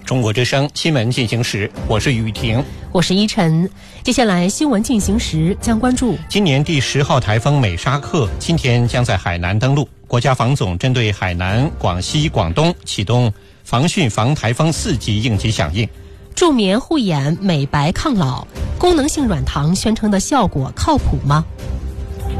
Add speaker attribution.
Speaker 1: 中国之声新闻进行时，我是雨婷，
Speaker 2: 我是依晨。接下来新闻进行时将关注
Speaker 1: 今年第10号台风美沙克今天将在海南登陆，国家防总针对海南、广西、广东启动防汛防台风4级应急响应。
Speaker 2: 助眠护眼美白抗老，功能性软糖宣称的效果靠谱吗？